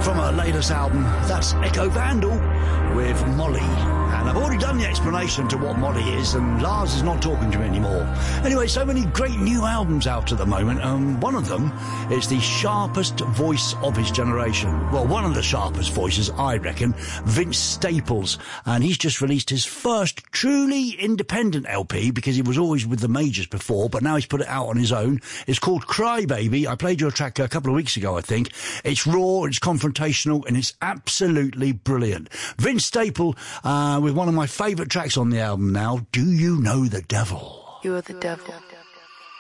from her latest album. That's Echo Vandal with Molly. And I've already done the explanation to what Molly is, and Lars is not talking to me anymore. Anyway, so many great new albums out at the moment. One of them is the sharpest voice of his generation. Well, one of the sharpest voices, I reckon, Vince Staples. And he's just released his first truly independent LP, because he was always with the majors before, but now he's put it out on his own. It's called Cry Baby. I played your track a couple of weeks ago, I think. It's raw, it's confrontational, and it's absolutely brilliant. Vince Staples, with one of my favourite tracks on the album now, Do You Know the Devil? You are the devil.